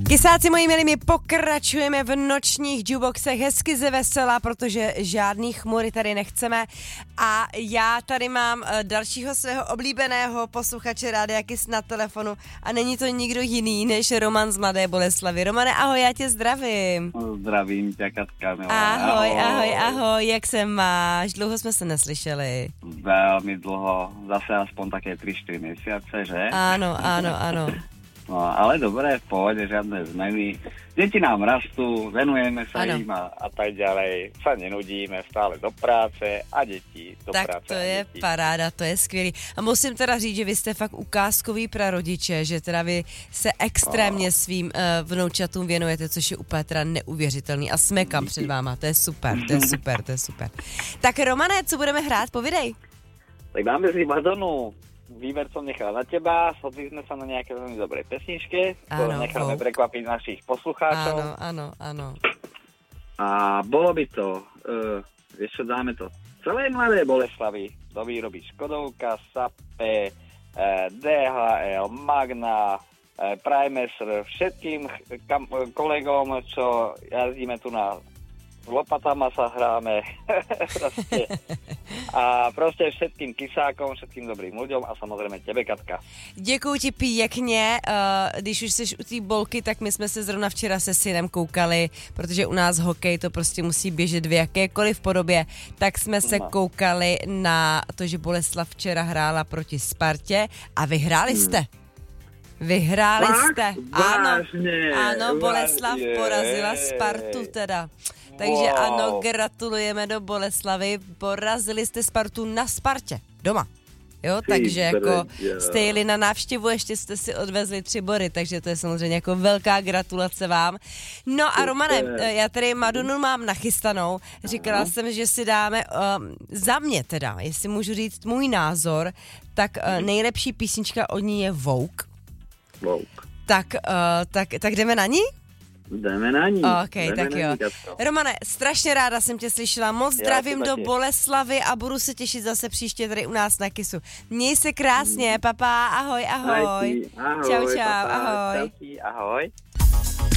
Kysáci moji milí, my pokračujeme v nočních jukeboxech hezky ze vesela, protože žádný chmury tady nechceme a já tady mám dalšího svého oblíbeného posluchače Rádia Kiss na telefonu a není to nikdo jiný než Roman z Mladé Boleslavi. Romane, ahoj, já tě zdravím. Zdravím tě, Katka, milá. Ahoj, jak se máš? Dlouho jsme se neslyšeli. Velmi dlouho, zase aspoň také 3-4 mesiace, že? Ano. No, ale dobré, v pohode, žiadne zmeny. Deti nám rastú, venujeme sa im a tak ďalej. Sa nenudíme, stále do práce a deti do tak práce. Tak to je paráda, to je skvělý. A musím teda říct, že vy jste fakt ukázkoví prarodiče, že teda vy se extrémně svým vnoučatům věnujete, což je úplně teda neuvěřitelný. A smekám před váma, to je super. Tak Romane, co budeme hrát, povidej. Tak dáme si Madonu. Výber som nechal na teba, shodli sme sa na nejaké veľmi dobrej pesničke, ktorú necháme prekvapiť našich poslucháčov. Áno. A bolo by to, vieš čo, dáme to celé Mladé Boleslavy, do výroby Škodovka, Sape, DHL, Magna, Primeser, všetkým kolegom, čo jazdíme tu na lopatama sa hráme a prostě všetkým kysákom, všetkým dobrým ľuďom a samozřejmě tebe, Katka. Děkuji ti pěkně, když už jsi u té bolky, tak my jsme se zrovna včera se synem koukali, protože u nás hokej to prostě musí běžet v jakékoliv podobě, tak jsme se koukali na to, že Boleslav včera hrála proti Spartě a vyhráli jste. Vyhráli jste, ano, Boleslav porazila Spartu teda. Takže ano, gratulujeme do Boleslavy, porazili jste Spartu na Spartě, doma. Jo, takže jako jste jeli na návštěvu, ještě jste si odvezli 3 body, takže to je samozřejmě jako velká gratulace vám. No a Romane, já tady Madonu mám nachystanou, říkala jsem, že si dáme, za mě teda, jestli můžu říct můj názor, tak nejlepší písnička od ní je Vogue. Tak jdeme na ní? Jdeme na ní. Tak jo. Romane, strašně ráda jsem tě slyšela, moc zdravím do Boleslavy a budu se těšit zase příště tady u nás na Kissu. Měj se krásně, papa, ahoj. Ahoj, Čau, papa, ahoj. ahoj.